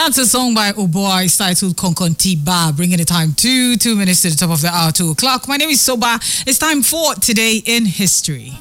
that's a song by Oboy. It's titled Konkontiba, bringing the time to 2 minutes to the top of the hour, 2 o'clock. My name is Soba. It's time for Today in History.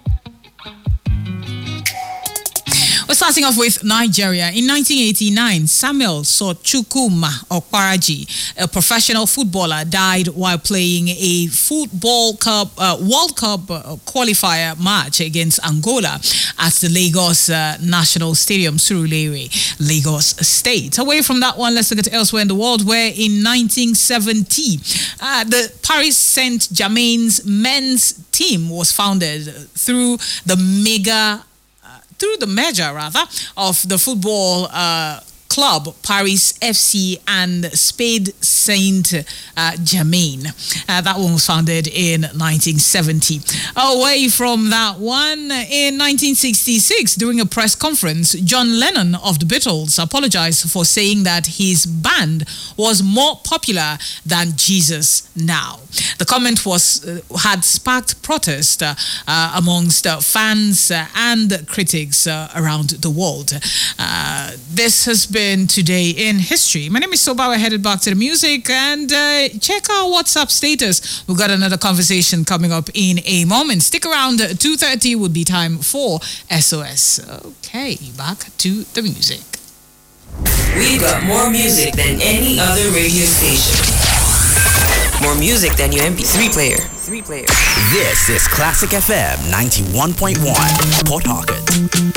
We're starting off with Nigeria. In 1989, Samuel Sochukwuma Okparaji, a professional footballer, died while playing a World Cup qualifier match against Angola at the Lagos National Stadium, Surulere, Lagos State. Away from that one, let's look at elsewhere in the world, where in 1970, the Paris Saint-Germain's men's team was founded through the merger of the football club Paris FC and Stade Saint-Germain. That one was founded in 1970. Away from that one, in 1966, during a press conference, John Lennon of the Beatles apologized for saying that his band was more popular than Jesus Now. The comment had sparked protest amongst fans and critics around the world. This has been Today in History. My name is Soba. We're headed back to the music and check our WhatsApp status. We've got another conversation coming up in a moment. Stick around. 2:30 would be time for SOS. Okay, back to the music. We've got more music than any other radio station. More music than your MP3 player. This is Classic FM 91.1, Port Harcourt.